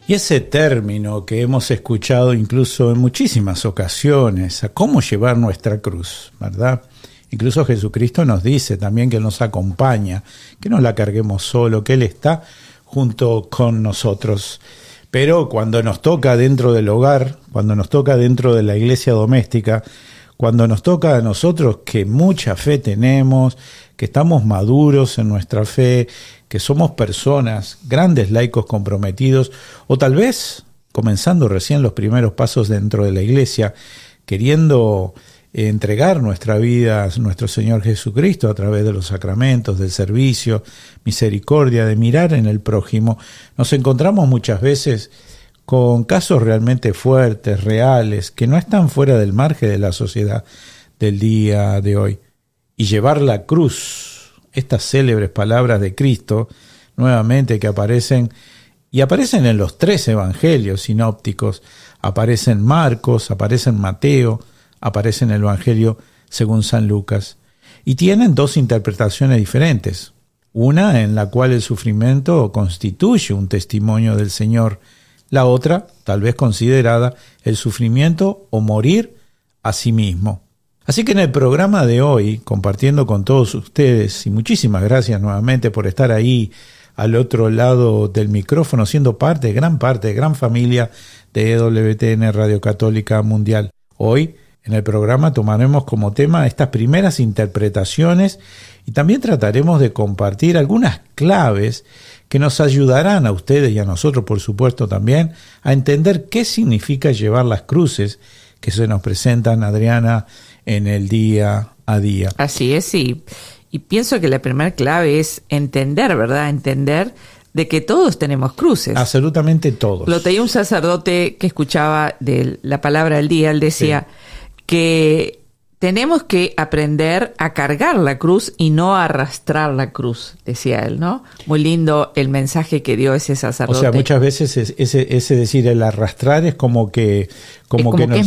Y ese término que hemos escuchado incluso en muchísimas ocasiones, a cómo llevar nuestra cruz, ¿verdad? Incluso Jesucristo nos dice también que Él nos acompaña, que no la carguemos solo, que Él está junto con nosotros. Pero cuando nos toca dentro del hogar, cuando nos toca dentro de la iglesia doméstica, cuando nos toca a nosotros que mucha fe tenemos, que estamos maduros en nuestra fe, que somos personas, grandes laicos comprometidos, o tal vez comenzando recién los primeros pasos dentro de la iglesia, queriendo entregar nuestra vida a nuestro Señor Jesucristo a través de los sacramentos, del servicio, misericordia, de mirar en el prójimo, nos encontramos muchas veces con casos realmente fuertes, reales, que no están fuera del margen de la sociedad del día de hoy. Y llevar la cruz, estas célebres palabras de Cristo, nuevamente que aparecen en los 3 evangelios sinópticos, aparece en Marcos, aparece en Mateo, aparece en el Evangelio según San Lucas, y tienen 2 interpretaciones diferentes. Una en la cual el sufrimiento constituye un testimonio del Señor, la otra, tal vez considerada, el sufrimiento o morir a sí mismo. Así que en el programa de hoy, compartiendo con todos ustedes, y muchísimas gracias nuevamente por estar ahí al otro lado del micrófono, siendo gran familia de EWTN Radio Católica Mundial. Hoy, en el programa, tomaremos como tema estas primeras interpretaciones y también trataremos de compartir algunas claves que nos ayudarán a ustedes y a nosotros, por supuesto, también, a entender qué significa llevar las cruces que se nos presentan, Adriana, en el día a día. Así es, sí. Y pienso que la primera clave es entender, ¿verdad? Entender de que todos tenemos cruces. Absolutamente todos. Lo tenía un sacerdote que escuchaba de la palabra del día. Él decía que tenemos que aprender a cargar la cruz y no a arrastrar la cruz, decía él, ¿no? Muy lindo el mensaje que dio ese sacerdote. O sea, muchas veces ese decir, el arrastrar es como que nos